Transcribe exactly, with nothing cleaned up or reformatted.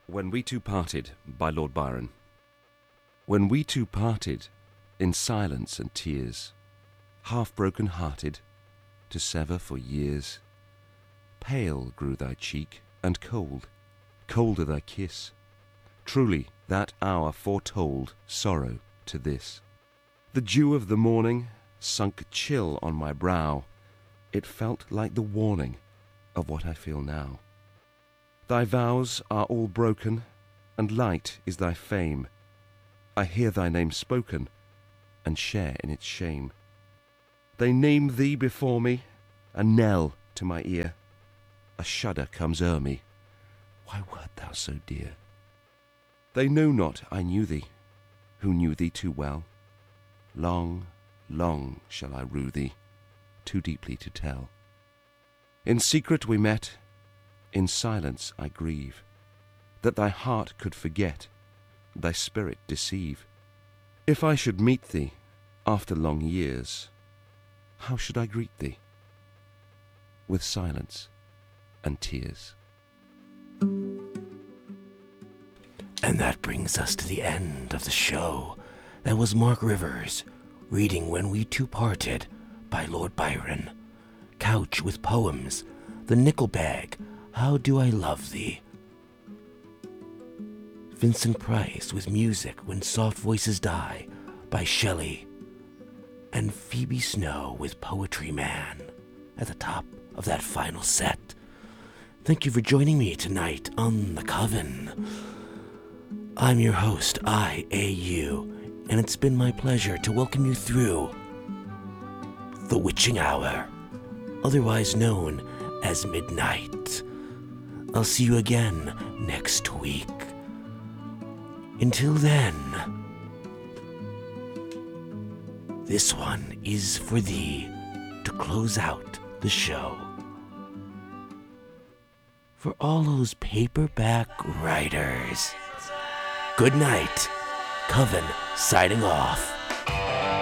When We Two Parted by Lord Byron. When we two parted, in silence and tears, half broken hearted, to sever for years, pale grew thy cheek, and cold, colder thy kiss. Truly that hour foretold sorrow to this. The dew of the morning sunk chill on my brow. It felt like the warning of what I feel now. Thy vows are all broken, and light is thy fame. I hear thy name spoken, and share in its shame. They name thee before me, a knell to my ear. A shudder comes o'er me. Why wert thou so dear? They know not I knew thee, who knew thee too well. Long, long shall I rue thee, too deeply to tell. In secret we met, in silence I grieve, that thy heart could forget, thy spirit deceive. If I should meet thee after long years, how should I greet thee? With silence and tears. And that brings us to the end of the show. That was Mark Rivers reading When We Two Parted by Lord Byron. Couch with Poems, The Nickel Bag, How Do I Love Thee? Vincent Price with Music When Soft Voices Die by Shelley. And Phoebe Snow with Poetry Man at the top of that final set. Thank you for joining me tonight on The Coven. I'm your host, I A U, and it's been my pleasure to welcome you through The Witching Hour, otherwise known as Midnight. I'll see you again next week. Until then, this one is for thee to close out the show. For all those paperback writers, good night. Coven signing off.